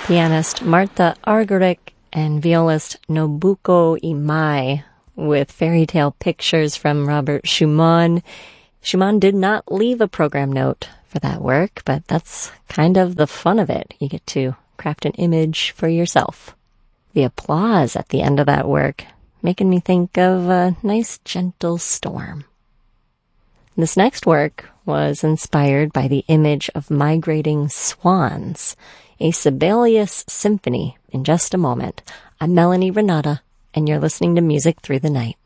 pianist Martha Argerich and violist Nobuko Imai with fairy tale pictures from Robert Schumann. Schumann did not leave a program note for that work, but that's kind of the fun of it. You get to craft an image for yourself. The applause at the end of that work making me think of a nice gentle storm. This next work was inspired by the image of migrating swans, a Sibelius symphony in just a moment. I'm Melanie Renata, and you're listening to Music Through the Night.